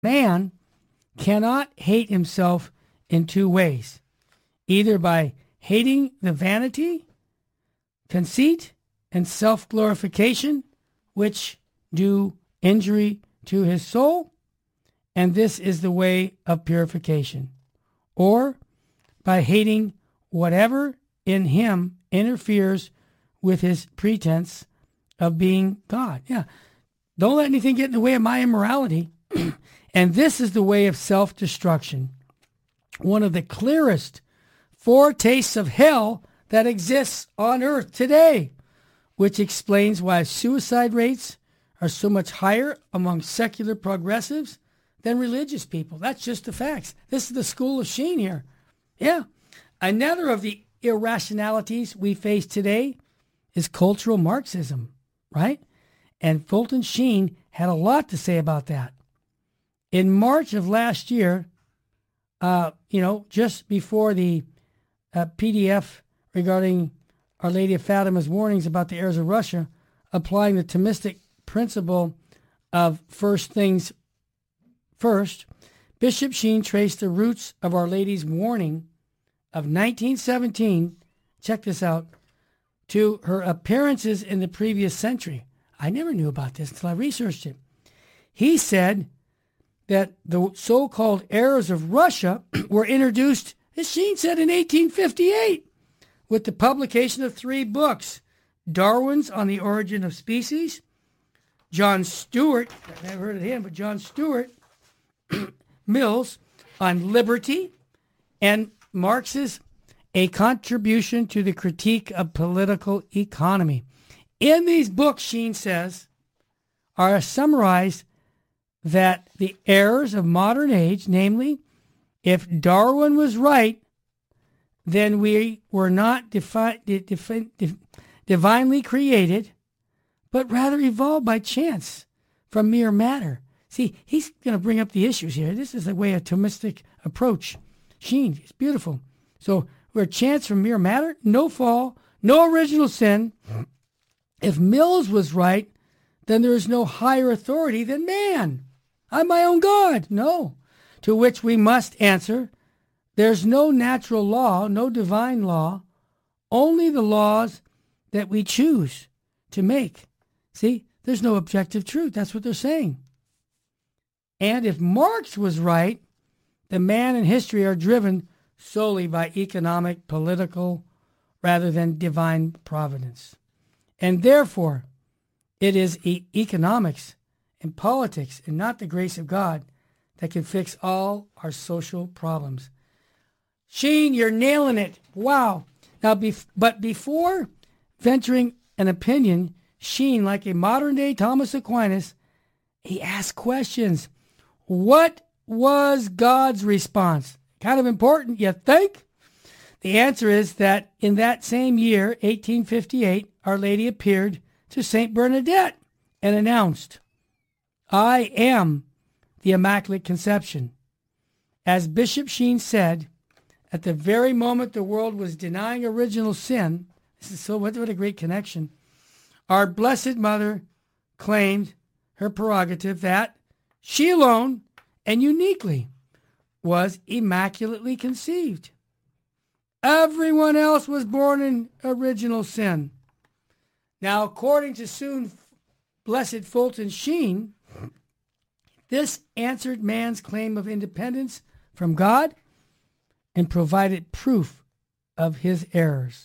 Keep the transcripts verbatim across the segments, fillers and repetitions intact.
Man cannot hate himself in two ways, either by hating the vanity, conceit, and self-glorification, which do injury to his soul, and this is the way of purification, or by hating whatever in him interferes with his pretense of being God. Yeah, don't let anything get in the way of my immorality. And this is the way of self-destruction, one of the clearest foretastes of hell that exists on earth today, which explains why suicide rates are so much higher among secular progressives than religious people. That's just the facts. This is the school of Sheen here. Yeah. Another of the irrationalities we face today is cultural Marxism, right? And Fulton Sheen had a lot to say about that. In March of last year, uh, you know, just before the uh, P D F regarding Our Lady of Fatima's warnings about the heirs of Russia, applying the Thomistic principle of first things first, Bishop Sheen traced the roots of Our Lady's warning of nineteen seventeen, check this out, to her appearances in the previous century. I never knew about this until I researched it. He said that the so-called heirs of Russia were introduced, as Sheen said, in eighteen fifty-eight, with the publication of three books, Darwin's On the Origin of Species, John Stuart, I've never heard of him, but John Stuart Mill's On Liberty, and Marx's A Contribution to the Critique of Political Economy. In these books, Sheen says, are summarized that the errors of modern age, namely, if Darwin was right, then we were not defi- defi- defi- divinely created, but rather evolved by chance from mere matter. See, he's going to bring up the issues here. This is a way of Thomistic approach. Sheen, it's beautiful. So we're chance from mere matter, no fall, no original sin. If Mills was right, then there is no higher authority than man. I'm my own God. No. To which we must answer, there's no natural law, no divine law, only the laws that we choose to make. See, there's no objective truth. That's what they're saying. And if Marx was right, the man and history are driven solely by economic, political, rather than divine providence. And therefore, it is e- economics and politics and not the grace of God that can fix all our social problems. Sheen, you're nailing it. Wow. Now, bef- but before venturing an opinion, Sheen, like a modern-day Thomas Aquinas, he asked questions. What was God's response? Kind of important, you think? The answer is that in that same year, eighteen fifty-eight, Our Lady appeared to Saint Bernadette and announced, I am the Immaculate Conception. As Bishop Sheen said, at the very moment the world was denying original sin, this is so, what, what a great connection, our Blessed Mother claimed her prerogative that she alone and uniquely was immaculately conceived. Everyone else was born in original sin. Now, according to soon Blessed Fulton Sheen, this answered man's claim of independence from God and provided proof of his errors.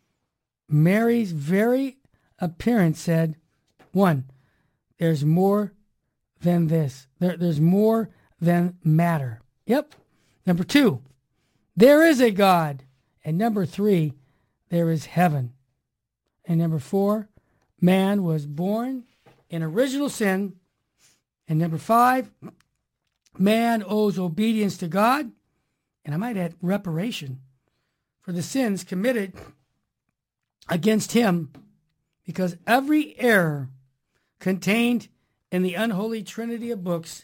Mary's very appearance said, one, there's more than this. There, there's more than matter. Yep. Number two, there is a God. And number three, there is heaven. And number four, man was born in original sin. And number five, man owes obedience to God, and I might add reparation, for the sins committed against him, because every error contained in the unholy trinity of books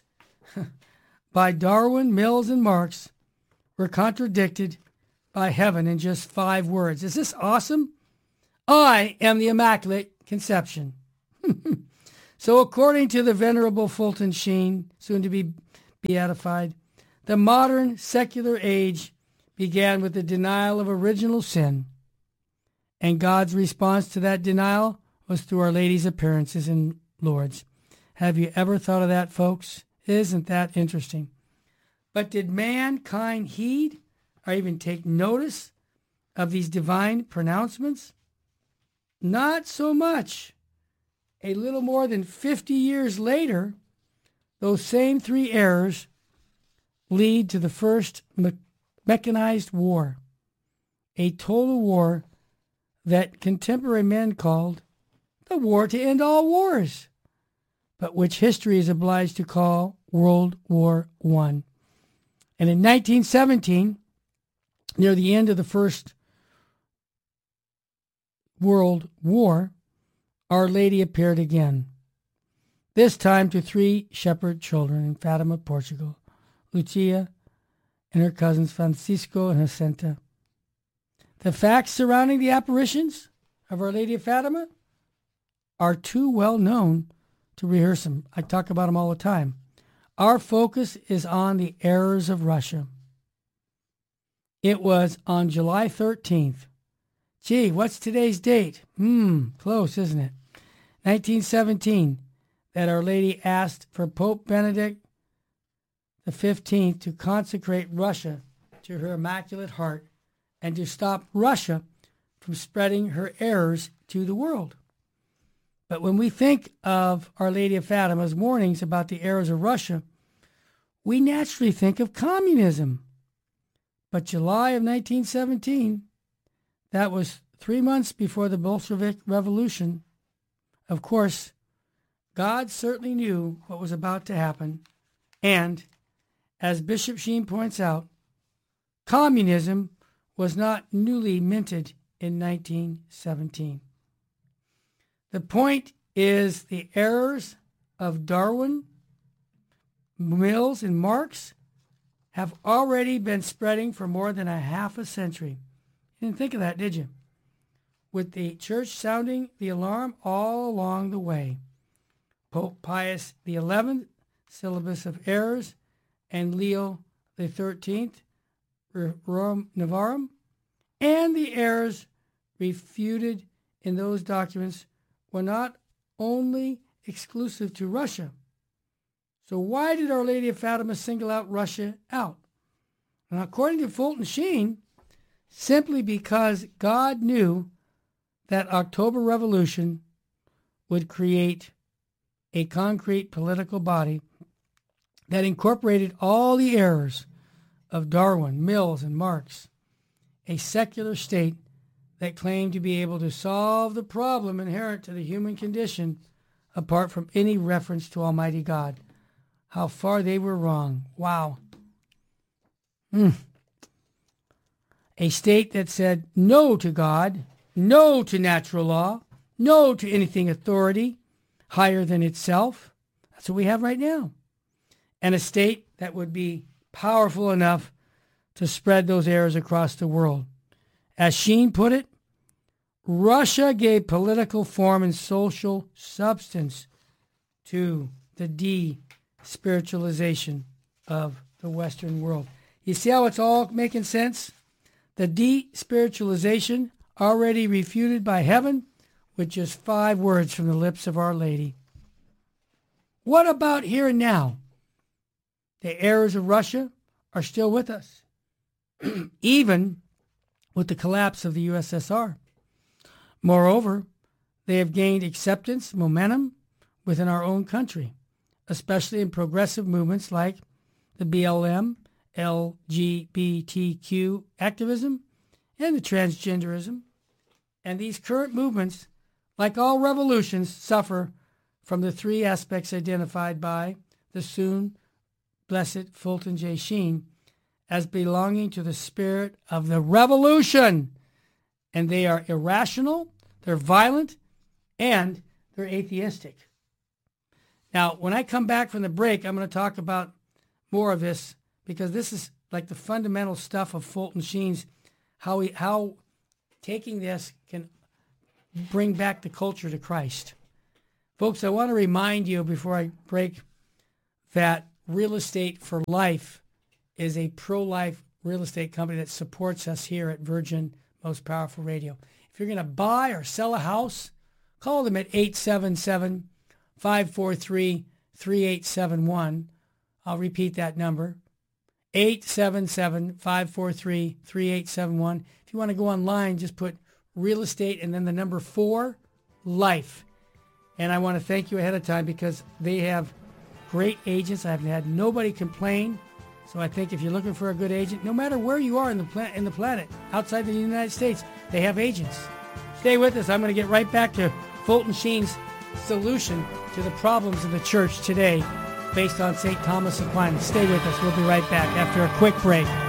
by Darwin, Mills, and Marx were contradicted by heaven in just five words. Is this awesome? I am the Immaculate Conception. So according to the Venerable Fulton Sheen, soon to be beatified. The modern secular age began with the denial of original sin, and God's response to that denial was through Our Lady's appearances in Lourdes. Have you ever thought of that, folks? Isn't that interesting? But did mankind heed or even take notice of these divine pronouncements? Not so much. A little more than fifty years later, those same three errors lead to the first me- mechanized war, a total war that contemporary men called the war to end all wars, but which history is obliged to call World War One. And in nineteen seventeen, near the end of the First World War, Our Lady appeared again, this time to three shepherd children in Fatima, Portugal, Lucia and her cousins Francisco and Jacinta. The facts surrounding the apparitions of Our Lady of Fatima are too well known to rehearse them. I talk about them all the time. Our focus is on the errors of Russia. It was on July thirteenth. Gee, what's today's date? Hmm, close, isn't it? nineteen seventeen, that Our Lady asked for Pope Benedict the fifteenth to consecrate Russia to her Immaculate Heart and to stop Russia from spreading her errors to the world. But when we think of Our Lady of Fatima's warnings about the errors of Russia, we naturally think of communism. But July of nineteen seventeen, that was three months before the Bolshevik Revolution. Of course, God certainly knew what was about to happen. And, as Bishop Sheen points out, communism was not newly minted in nineteen seventeen. The point is the errors of Darwin, Mills, and Marx have already been spreading for more than a half a century. You didn't think of that, did you? With the church sounding the alarm all along the way. Pope Pius the eleventh, Syllabus of Errors, and Leo the thirteenth, Rerum Novarum, and the errors refuted in those documents were not only exclusive to Russia. So why did Our Lady of Fatima single out Russia out? And according to Fulton Sheen, simply because God knew that October Revolution would create a concrete political body that incorporated all the errors of Darwin, Mills, and Marx, a secular state that claimed to be able to solve the problem inherent to the human condition apart from any reference to Almighty God. How far they were wrong. Wow. Mm. A state that said no to God, no to natural law, no to anything authority higher than itself. That's what we have right now. And a state that would be powerful enough to spread those errors across the world. As Sheen put it, Russia gave political form and social substance to the de-spiritualization of the Western world. You see how it's all making sense? The de-spiritualization already refuted by heaven with just five words from the lips of Our Lady. What about here and now? The errors of Russia are still with us, even with the collapse of the U S S R. Moreover, they have gained acceptance, momentum within our own country, especially in progressive movements like the B L M, L G B T Q activism, and the transgenderism. And these current movements, like all revolutions, suffer from the three aspects identified by the soon blessed Fulton J. Sheen as belonging to the spirit of the revolution. And they are irrational, they're violent, and they're atheistic. Now, when I come back from the break, I'm going to talk about more of this because this is like the fundamental stuff of Fulton Sheen's, how he, how taking this can bring back the culture to Christ. Folks, I want to remind you before I break that Real Estate for Life is a pro-life real estate company that supports us here at Virgin Most Powerful Radio. If you're going to buy or sell a house, call them at eight seven seven, five four three, three eight seven one. I'll repeat that number, eight seven seven, five four three, three eight seven one. If you want to go online, just put real estate and then the number four, life. And I want to thank you ahead of time because they have great agents. I've had nobody complain. So I think if you're looking for a good agent, no matter where you are in the pla- in the planet, outside the United States, they have agents. Stay with us. I'm going to get right back to Fulton Sheen's solution to the problems of the church today based on Saint Thomas Aquinas. Stay with us. We'll be right back after a quick break.